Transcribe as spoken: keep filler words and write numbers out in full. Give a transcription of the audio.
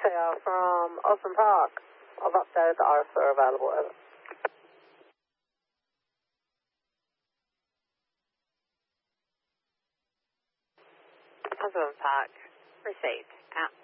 Tail from Osborne Park. I've updated the iris are available. Over. Osborne Park, received. Out.